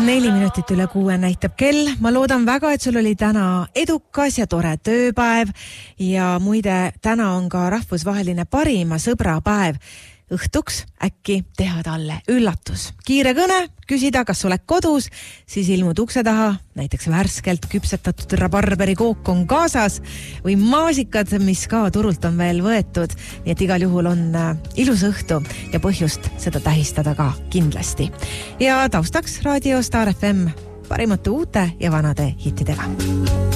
4 minutit üle 6 näitab kell. Ma loodan väga, et sul oli täna edukas ja tore tööpäev ja muide, täna on ka rahvusvaheline parima sõbra päev. Õhtuks äkki teha talle üllatus. Kiire kõne, küsida, kas oled kodus, siis ilmud ukse taha, näiteks värskelt küpsetatud rabarberi kook on kaasas või maasikad, mis ka turult on veel võetud. Nii et igal juhul on ilus õhtu ja põhjust seda tähistada ka kindlasti. Ja taustaks Raadio Star FM parimate uute ja vanade hittidega.